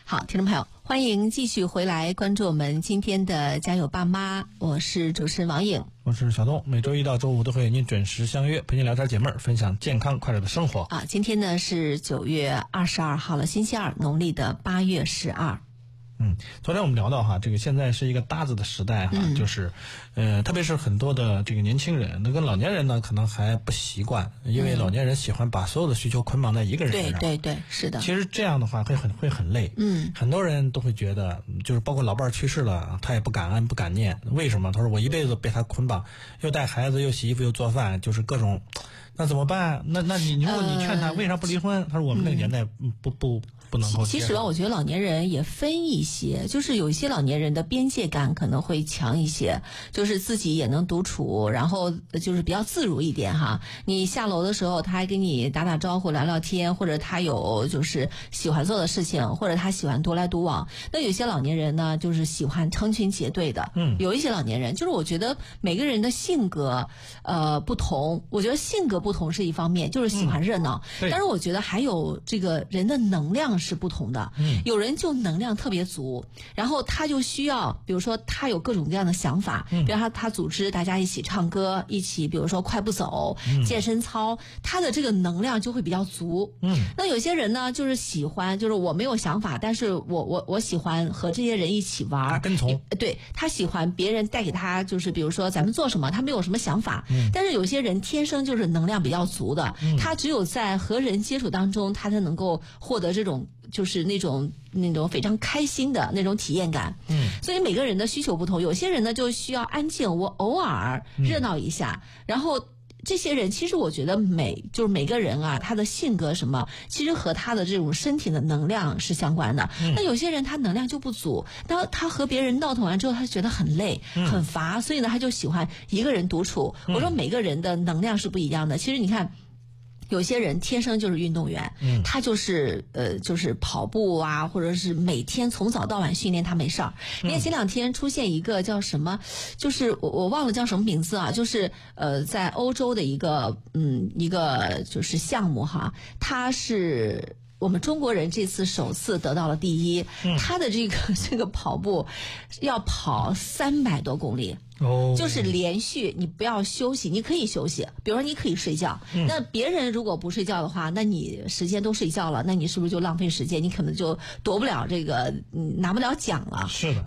好，听众朋友，欢迎继续回来关注我们今天的家有爸妈，我是主持人王颖， 我是小东，每周一到周五都会与您准时相约，陪您聊天解闷儿，分享健康快乐的生活。 今天呢是9月22号了，星期二，农历的8月12。 昨天我们聊到这个现在是一个搭子的时代就是特别是很多的这个年轻人，那跟老年人呢可能还不习惯，因为老年人喜欢把所有的需求捆绑在一个人身上。 对，是的。 其实这样的话会很累。很多人都会觉得，就是包括老伴儿去世了，他也不感恩不感念。为什么？他说我一辈子被他捆绑，又带孩子又洗衣服又做饭，就是各种。那怎么办？那你如果你劝他为啥不离婚？他说我们那个年代不能够接受。 其实吧，我觉得老年人也分一些，就是有一些老年人的边界感可能会强一些，就是自己也能独处，然后就是比较自如一点哈。你下楼的时候，他还跟你打打招呼、聊聊天，或者他有就是喜欢做的事情，或者他喜欢独来独往。那有些老年人呢，就是喜欢成群结队的。有一些老年人，就是我觉得每个人的性格不同，我觉得性格不同是一方面，就是喜欢热闹。但是我觉得还有这个人的能量是不同的。有人就能量特别足，然后他就需要，比如说他有各种各样的想法，比如他组织大家一起唱歌，一起比如说快步走、健身操，他的这个能量就会比较足。那有些人呢，就是喜欢，就是我没有想法，但是我喜欢和这些人一起玩， 跟从。 对，他喜欢别人带给他，就是比如说咱们做什么，他没有什么想法。但是有些人天生就是能量比较足的，他只有在和人接触当中，他才能够获得这种就是那种非常开心的那种体验感。所以每个人的需求不同，有些人呢就需要安静，我偶尔热闹一下，然后这些人其实我觉得就是每个人他的性格什么，其实和他的这种身体的能量是相关的。那有些人他能量就不足，当他和别人闹腾完之后，他觉得很累很乏，所以呢他就喜欢一个人独处。我说每个人的能量是不一样的，其实你看有些人天生就是运动员，他就是跑步或者是每天从早到晚训练，他没事儿。你看前2天出现一个叫什么，就是我忘了叫什么名字就是在欧洲的一个就是项目他是我们中国人这次首次得到了第一。他的这个跑步要跑300多公里。就是连续，你不要休息，你可以休息，比如说你可以睡觉。那别人如果不睡觉的话，那你时间都睡觉了，那你是不是就浪费时间？你可能就夺不了这个，拿不了奖了。 是的。